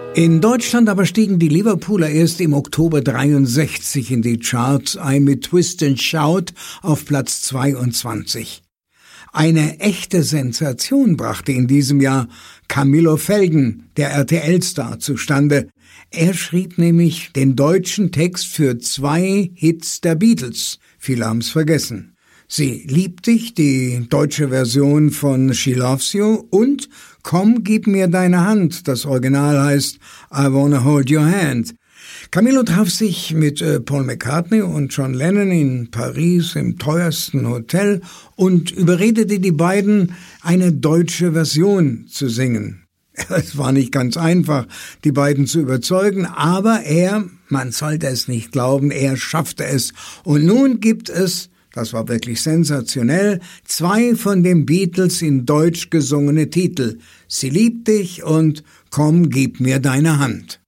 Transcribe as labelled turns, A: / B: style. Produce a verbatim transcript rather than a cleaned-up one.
A: In Deutschland aber stiegen die Liverpooler erst im Oktober dreiundsechzig in die Charts ein mit Twist and Shout auf Platz zweiundzwanzig. Eine echte Sensation brachte in diesem Jahr Camillo Felgen, der R T L-Star, zustande. Er schrieb nämlich den deutschen Text für zwei Hits der Beatles. Viele haben's vergessen. Sie liebt dich, die deutsche Version von She Loves You, und Komm, gib mir deine Hand, das Original heißt I Wanna Hold Your Hand. Camillo traf sich mit äh, Paul McCartney und John Lennon in Paris im teuersten Hotel und überredete die beiden, eine deutsche Version zu singen. Es war nicht ganz einfach, die beiden zu überzeugen, aber er, man sollte es nicht glauben, er schaffte es. Und nun gibt es, das war wirklich sensationell, zwei von den Beatles in Deutsch gesungene Titel. Sie liebt dich und Komm, gib mir deine Hand.